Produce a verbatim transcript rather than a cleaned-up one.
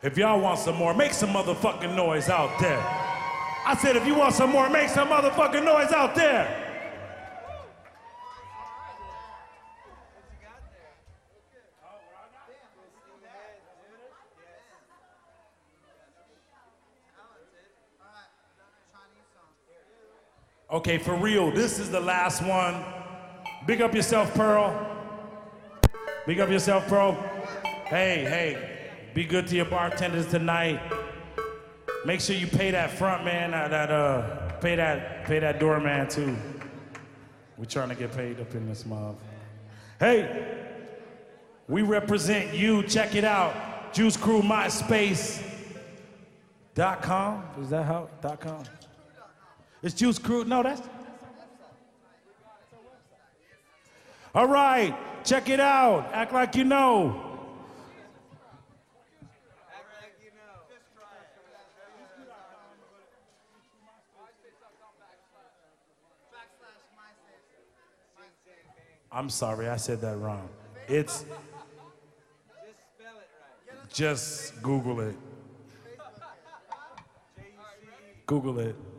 If y'all want some more, make some motherfucking noise out there. I said, if you want some more, make some motherfucking noise out there. Okay, for real, this is the last one. Big up yourself, Pearl. Big up yourself, Pearl. Hey, hey, be good to your bartenders tonight. Make sure you pay that front man, that, that uh, pay that, pay that doorman too. We're trying to get paid up in this mob. Hey, we represent you. Check it out. Juice Crew MySpace dot com. Is that how? Dot com. It's Juice Crew. No, that's. All right, check it out. Act like you know. Act like you know. I'm sorry, I said that wrong. It's. Just spell it right. Just Google it. Google it.